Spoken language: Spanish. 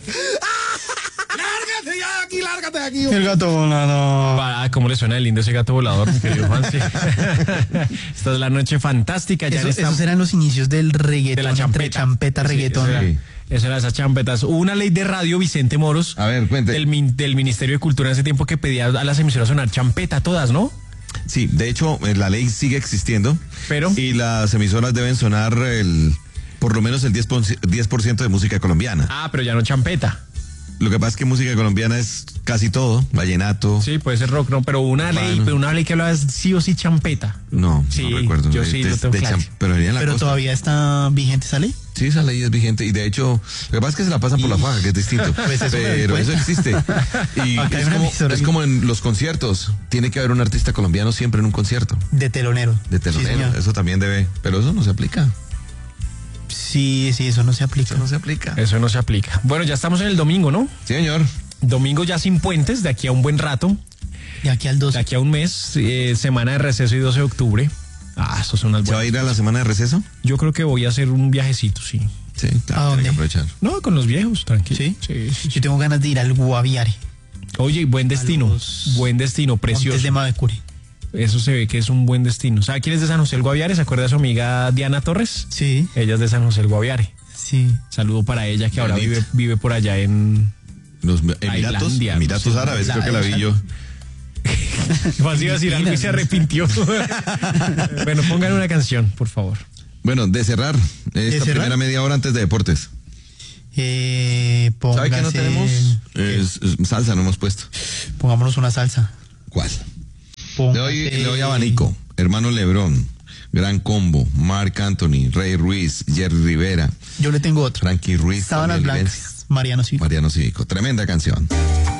¡Lárgate ya de aquí, lárgate de aquí! El gato volador. Ah, ¿cómo le suena de lindo ese gato volador, mi querido Juanse? Esta es la noche fantástica. Ya Esos eran los inicios del reggaetón. de la champeta. Entre champeta, reggaetón. Sí. Esa era esas champetas. Hubo una ley de radio, Vicente Moros, A ver, cuente. del Ministerio de Cultura en ese tiempo que pedía a las emisoras sonar champeta todas, ¿no? Sí, de hecho, la ley sigue existiendo. Pero- Y las emisoras deben sonar por lo menos el 10% de música colombiana. Ah, pero ya no champeta. Lo que pasa es que música colombiana es casi todo, vallenato. Sí, puede ser rock, no, pero una ley que hablaba sí o sí champeta. No, Sí, no recuerdo. yo sí lo tengo claro. Pero venía en la Pero costa. todavía está vigente esa ley. Sí, esa ley es vigente y de hecho, lo que pasa es que se la pasan por la faja, que es distinto. Pues eso me doy pero eso cuenta. existe. Y Acá hay es una como, emisora es que- como en los conciertos. Tiene que haber un artista colombiano siempre en un concierto. De telonero. De telonero. Sí, señor. Eso también debe. Pero eso no se aplica. Sí, eso no se aplica. Eso no se aplica. Eso no se aplica. Bueno, ya estamos en el domingo, ¿no? Sí, señor. Domingo ya sin puentes, de aquí a un buen rato, De aquí al 12. de aquí a un mes, semana de receso y 12 de octubre. Ah, estos son unas ¿Se va a buenas. ir a la semana de receso? Yo creo que voy a hacer un viajecito, sí. Sí, ¿A claro, dónde? tiene que aprovechar. No, con los viejos, tranquilo. ¿Sí? Sí. Yo tengo ganas de ir al Guaviare. Oye, buen destino, los buen destino, precioso. Montes de Mavecure. Eso se ve que es un buen destino. ¿Sabe quién es de San José del Guaviare? ¿Se acuerda de su amiga Diana Torres? Sí, Ella es de San José del Guaviare. sí. Saludo para ella que ahora Bonito. vive por allá en... Los Emiratos, Tailandia, Emiratos no sé, Árabes, creo que la vi yo. Vas a decir algo y se arrepintió. Bueno, pongan una canción, por favor. Bueno, de cerrar esta cerrar? primera media hora antes de deportes. ¿Sabe qué no Póngase- tenemos? Salsa no hemos puesto. Pongámonos una salsa. ¿Cuál? Póngase- Le doy abanico. Hermano Lebrón, Gran Combo, Marc Anthony, Rey Ruiz, Jerry Rivera, Yo le tengo otra. Frankie Ruiz, Sábanas Gabriel blancas. Mariano sí. Mariano Cívico. Tremenda canción.